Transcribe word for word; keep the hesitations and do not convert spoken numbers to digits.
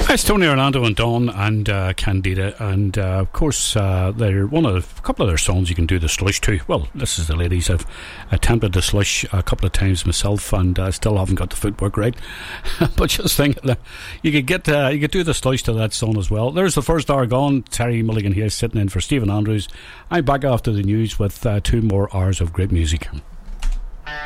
It's Tony Orlando and Dawn and uh, Candida, and uh, of course uh, they're one of a couple of their songs you can do the slush to. Well, this is the ladies. I've attempted the slush a couple of times myself, and uh, still haven't got the footwork right. But just think, uh, you could get uh, you could do the slush to that song as well. There's the first hour gone. Terry Mulligan here sitting in for Stephen Andrews. I'm back after the news with uh, two more hours of great music.